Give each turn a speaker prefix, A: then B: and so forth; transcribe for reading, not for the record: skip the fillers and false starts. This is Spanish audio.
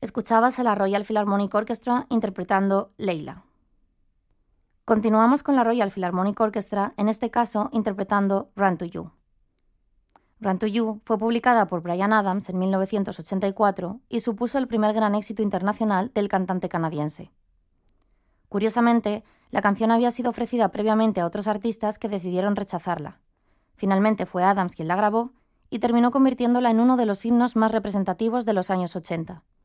A: Escuchabas a la Royal Philharmonic Orchestra interpretando Leila. Continuamos con la Royal Philharmonic Orchestra, en este caso interpretando Run to You. Run to You fue publicada por Bryan Adams en 1984 y supuso el primer gran éxito internacional del cantante canadiense. Curiosamente, la canción había sido ofrecida previamente a otros artistas que decidieron rechazarla. Finalmente fue Adams quien la grabó y terminó convirtiéndola en uno de los himnos más representativos de los años 80.